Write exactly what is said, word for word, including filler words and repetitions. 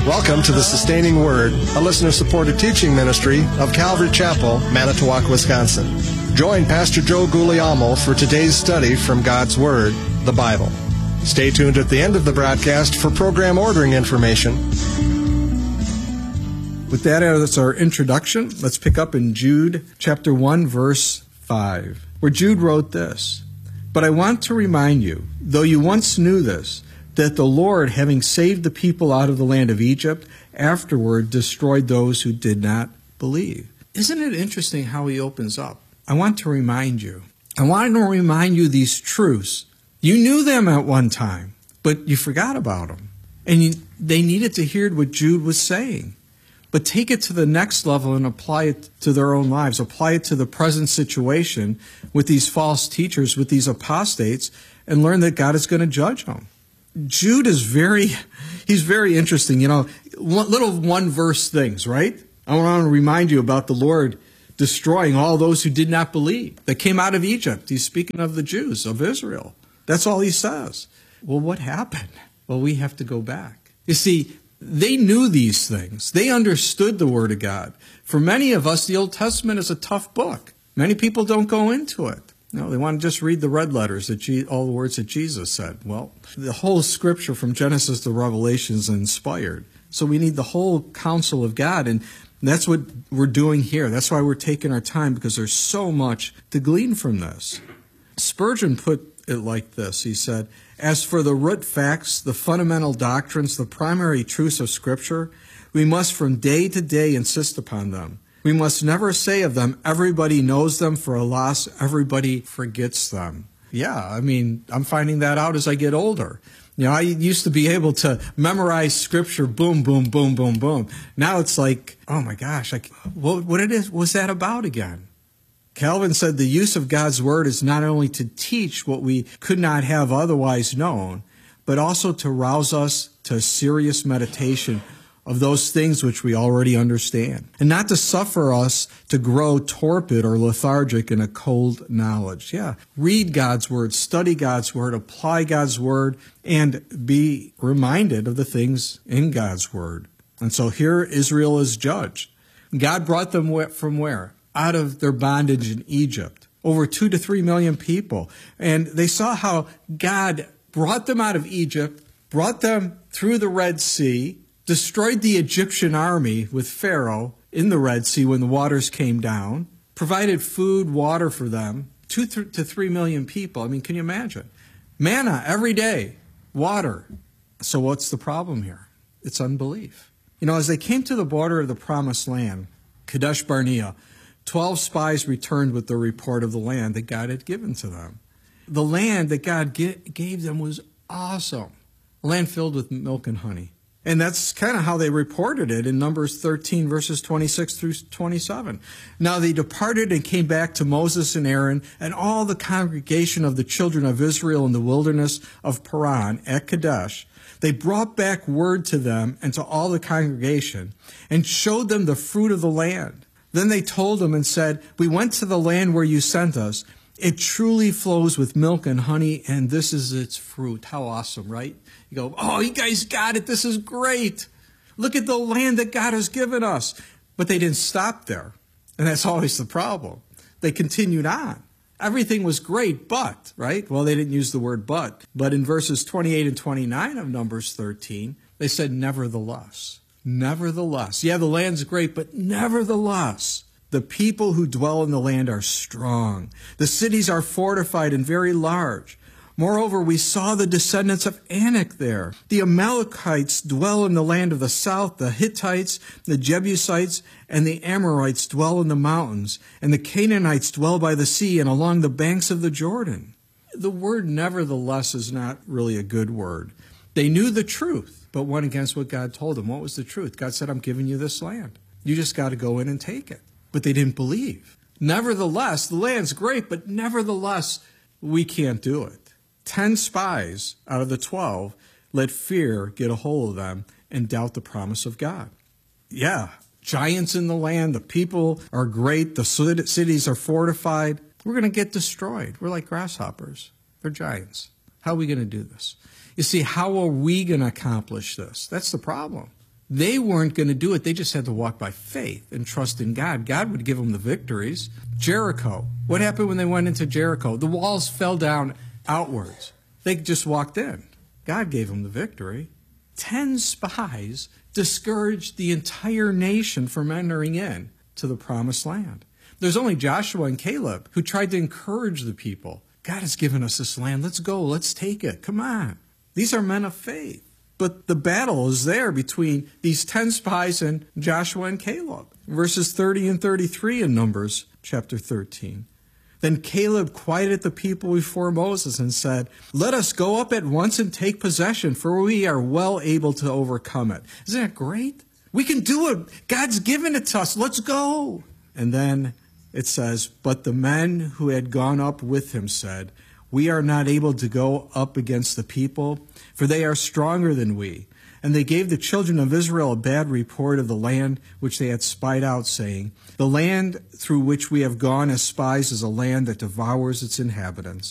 Welcome to the Sustaining Word, a listener-supported teaching ministry of Calvary Chapel, Manitowoc, Wisconsin. Join Pastor Joe Guglielmo for today's study from God's Word, the Bible. Stay tuned at the end of the broadcast for program ordering information. With that as our introduction, let's pick up in Jude chapter one, verse five, where Jude wrote this, "But I want to remind you, though you once knew this, that the Lord, having saved the people out of the land of Egypt, afterward destroyed those who did not believe." Isn't it interesting how he opens up? I want to remind you. I want to remind you these truths. You knew them at one time, but you forgot about them. And you, they needed to hear what Jude was saying. But take it to the next level and apply it to their own lives. Apply it to the present situation with these false teachers, with these apostates, and learn that God is going to judge them. Jude is very, he's very interesting. You know, little one-verse things, right? I want to remind you about the Lord destroying all those who did not believe, that came out of Egypt. He's speaking of the Jews, of Israel. That's all he says. Well, what happened? Well, we have to go back. You see, they knew these things. They understood the Word of God. For many of us, the Old Testament is a tough book. Many people don't go into it. No, they want to just read the red letters, that Je- all the words that Jesus said. Well, the whole Scripture from Genesis to Revelation is inspired. So we need the whole counsel of God, and that's what we're doing here. That's why we're taking our time, because there's so much to glean from this. Spurgeon put it like this. He said, "As for the root facts, the fundamental doctrines, the primary truths of Scripture, we must from day to day insist upon them. We must never say of them, everybody knows them, for alas, everybody forgets them." Yeah, I mean, I'm finding that out as I get older. You know, I used to be able to memorize Scripture, boom, boom, boom, boom, boom. Now it's like, oh my gosh, I, what, what it is, was that about again? Calvin said the use of God's Word is not only to teach what we could not have otherwise known, but also to rouse us to serious meditation of those things which we already understand, and not to suffer us to grow torpid or lethargic in a cold knowledge. Yeah, read God's Word, study God's Word, apply God's Word, and be reminded of the things in God's Word. And so here Israel is judged. God brought them from where? Out of their bondage in Egypt. Over two to three million people. And they saw how God brought them out of Egypt, brought them through the Red Sea, destroyed the Egyptian army with Pharaoh in the Red Sea when the waters came down, provided food, water for them, two to three million people. I mean, can you imagine? Manna every day, water. So what's the problem here? It's unbelief. You know, as they came to the border of the Promised Land, Kadesh Barnea, twelve spies returned with the report of the land that God had given to them. The land that God gave them was awesome. A land filled with milk and honey. And that's kind of how they reported it in Numbers thirteen, verses twenty-six through twenty-seven. "Now they departed and came back to Moses and Aaron and all the congregation of the children of Israel in the wilderness of Paran at Kadesh. They brought back word to them and to all the congregation and showed them the fruit of the land. Then they told them and said, 'We went to the land where you sent us. It truly flows with milk and honey, and this is its fruit.'" How awesome, right? You go, "Oh, you guys got it. This is great. Look at the land that God has given us." But they didn't stop there. And that's always the problem. They continued on. Everything was great, but, right? Well, they didn't use the word but. But in verses twenty-eight and twenty-nine of Numbers thirteen, they said, "Nevertheless." Nevertheless. Yeah, the land's great, but nevertheless, the people who dwell in the land are strong. The cities are fortified and very large. Moreover, we saw the descendants of Anak there. The Amalekites dwell in the land of the south. The Hittites, the Jebusites, and the Amorites dwell in the mountains. And the Canaanites dwell by the sea and along the banks of the Jordan. The word nevertheless is not really a good word. They knew the truth, but went against what God told them. What was the truth? God said, "I'm giving you this land. You just got to go in and take it." But they didn't believe. Nevertheless, the land's great, but nevertheless, we can't do it. Ten spies out of the twelve let fear get a hold of them and doubt the promise of God. Yeah, giants in the land, the people are great, the cities are fortified. We're going to get destroyed. We're like grasshoppers. They're giants. How are we going to do this? You see, how are we going to accomplish this? That's the problem. They weren't going to do it. They just had to walk by faith and trust in God. God would give them the victories. Jericho. What happened when they went into Jericho? The walls fell down outwards. They just walked in. God gave them the victory. Ten spies discouraged the entire nation from entering in to the promised land. There's only Joshua and Caleb who tried to encourage the people. God has given us this land. Let's go. Let's take it. Come on. These are men of faith. But the battle is there between these ten spies and Joshua and Caleb. Verses thirty and thirty-three in Numbers chapter thirteen. Then Caleb quieted the people before Moses and said, "Let us go up at once and take possession, for we are well able to overcome it." Isn't that great? We can do it. God's given it to us. Let's go. And then it says, "But the men who had gone up with him said, 'We are not able to go up against the people, for they are stronger than we.' And they gave the children of Israel a bad report of the land which they had spied out, saying, 'The land through which we have gone as spies is a land that devours its inhabitants.'